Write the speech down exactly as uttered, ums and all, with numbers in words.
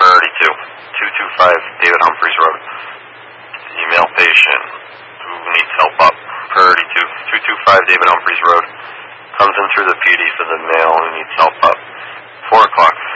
Priority two, two two five David Humphreys Road. Email patient who needs help up. Priority two, two two five David Humphreys Road. Comes in through the P D for the mail who needs help up. four o'clock.